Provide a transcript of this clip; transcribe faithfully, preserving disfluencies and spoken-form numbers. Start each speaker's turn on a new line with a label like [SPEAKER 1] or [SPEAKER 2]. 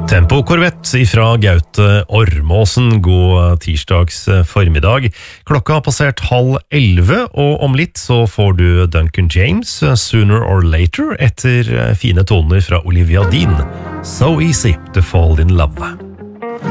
[SPEAKER 1] Tempo Korvett ifra Gaute Ormåsen, god tirsdags formiddag. Klokka har passert halv elve, og om litt så får du Duncan James, Sooner or Later, etter fine toner fra Olivia Dean. So easy to fall in love.